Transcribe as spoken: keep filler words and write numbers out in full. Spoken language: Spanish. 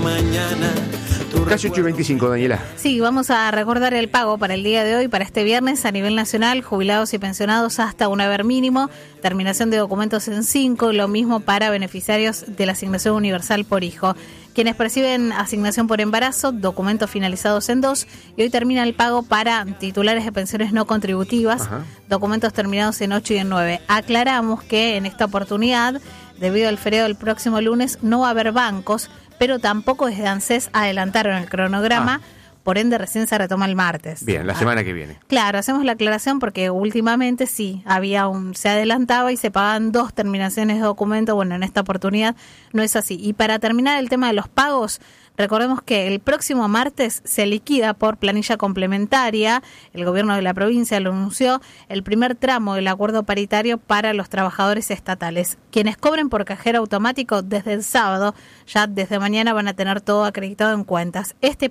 mañana. Casi ocho y veinticinco, Daniela. Sí, vamos a recordar el pago para el día de hoy, para este viernes, a nivel nacional, jubilados y pensionados hasta un haber mínimo, terminación de documentos en cinco, lo mismo para beneficiarios de la asignación universal por hijo. Quienes perciben asignación por embarazo, documentos finalizados en dos, y hoy termina el pago para titulares de pensiones no contributivas, Ajá. documentos terminados en ocho y en nueve. Aclaramos que en esta oportunidad, debido al feriado del próximo lunes, no va a haber bancos, pero tampoco desde ANSES adelantaron el cronograma, ah. por ende recién se retoma el martes. Bien, la semana que viene. Claro, hacemos la aclaración porque últimamente sí, había un se adelantaba y se pagaban dos terminaciones de documento, bueno, en esta oportunidad no es así. Y para terminar el tema de los pagos, recordemos que el próximo martes se liquida por planilla complementaria, el gobierno de la provincia lo anunció, el primer tramo del acuerdo paritario para los trabajadores estatales. Quienes cobren por cajero automático desde el sábado, ya desde mañana van a tener todo acreditado en cuentas. Este